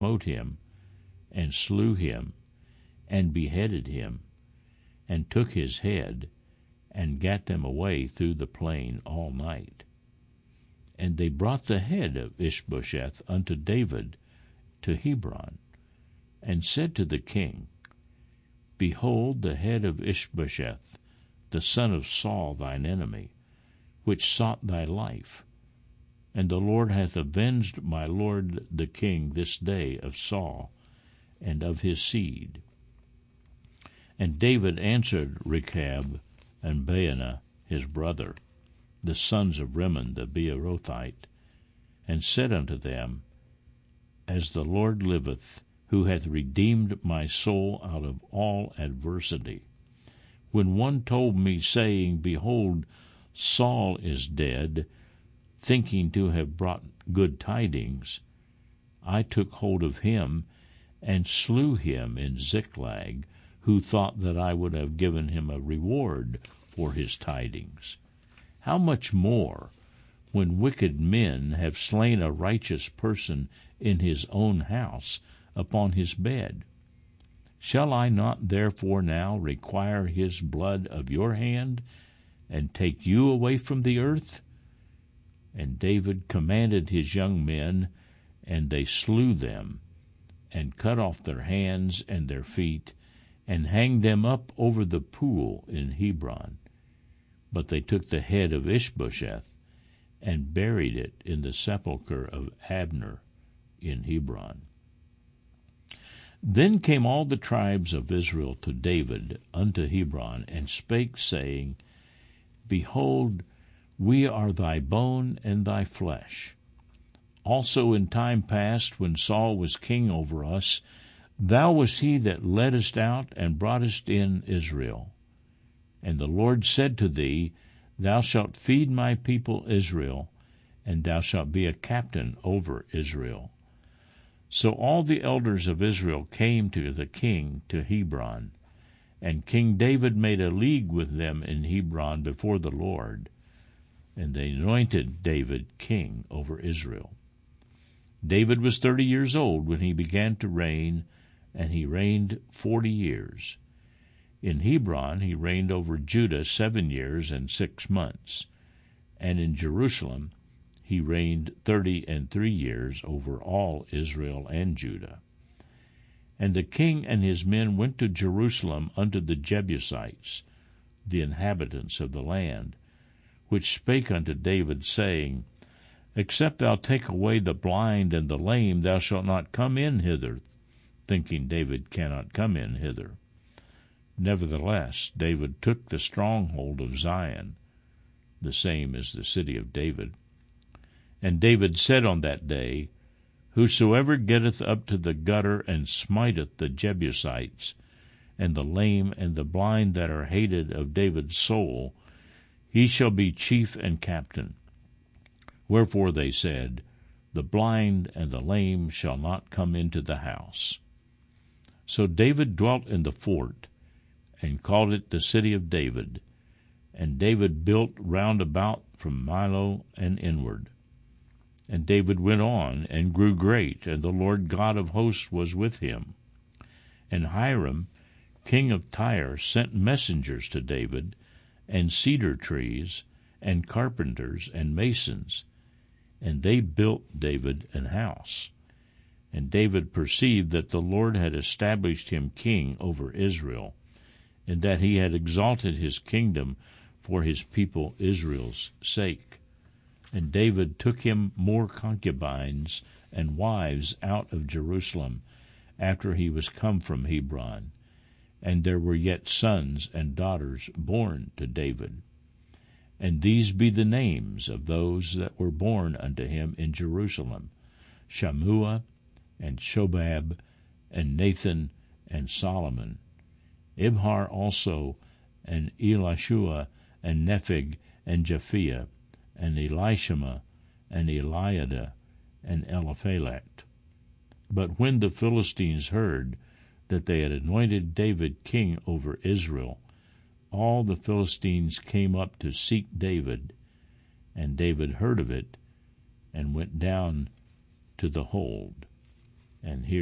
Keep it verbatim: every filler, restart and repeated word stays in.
smote him, and slew him, and beheaded him, and took his head, and gat them away through the plain all night. And they brought the head of Ishbosheth unto David to Hebron, and said to the king, Behold the head of Ishbosheth, the son of Saul thine enemy, which sought thy life. And the Lord hath avenged my lord the king this day of Saul, and of his seed. And David answered Rechab and Baanah his brother, the sons of Rimmon the Beerothite, and said unto them, As the Lord liveth, who hath redeemed my soul out of all adversity, when one told me, saying, Behold, Saul is dead, thinking to have brought good tidings, I took hold of him, and slew him in Ziklag, who thought that I would have given him a reward for his tidings. How much more, when wicked men have slain a righteous person in his own house, upon his bed? Shall I not therefore now require his blood of your hand, and take you away from the earth? And David commanded his young men, and they slew them, and cut off their hands and their feet, and hanged them up over the pool in Hebron. But they took the head of Ishbosheth, and buried it in the sepulchre of Abner in Hebron. Then came all the tribes of Israel to David unto Hebron, and spake, saying, Behold, we are thy bone and thy flesh. Also in time past, when Saul was king over us, thou wast he that leddest out and broughtest in Israel. And the Lord said to thee, Thou shalt feed my people Israel, and thou shalt be a captain over Israel. So all the elders of Israel came to the king to Hebron, and King David made a league with them in Hebron before the Lord, and they anointed David king over Israel. David was thirty years old when he began to reign, and he reigned forty years. In Hebron he reigned over Judah seven years and six months, and in Jerusalem he reigned thirty and three years over all Israel and Judah. And the king and his men went to Jerusalem unto the Jebusites, the inhabitants of the land, which spake unto David, saying, Except thou take away the blind and the lame, thou shalt not come in hither, thinking David cannot come in hither. Nevertheless, David took the stronghold of Zion, the same is the city of David. And David said on that day, Whosoever getteth up to the gutter and smiteth the Jebusites, and the lame and the blind that are hated of David's soul, he shall be chief and captain. Wherefore they said, The blind and the lame shall not come into the house. So David dwelt in the fort, and called it the city of David. And David built round about from Millo and inward. And David went on, and grew great, and the Lord God of hosts was with him. And Hiram, king of Tyre, sent messengers to David, and cedar trees, and carpenters, and masons, and they built David an house. And David perceived that the Lord had established him king over Israel, and that he had exalted his kingdom for his people Israel's sake. And David took him more concubines and wives out of Jerusalem, after he was come from Hebron, and there were yet sons and daughters born to David. And these be the names of those that were born unto him in Jerusalem, Shammua, and Shobab, and Nathan, and Solomon, Ibhar also, and Elishua, and Nepheg, and Japhia, and Elishama, and Eliada, and Eliphalet. But when the Philistines heard that they had anointed David king over Israel, all the Philistines came up to seek David, and David heard of it, and went down to the hold. And here